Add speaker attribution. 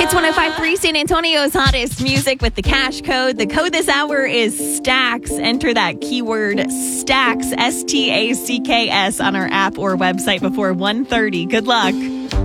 Speaker 1: It's 105.3 San Antonio's hottest music with the cash code. The code this hour is STACKS. Enter that keyword STACKS, STACKS, on our app or website before 1:30. Good luck.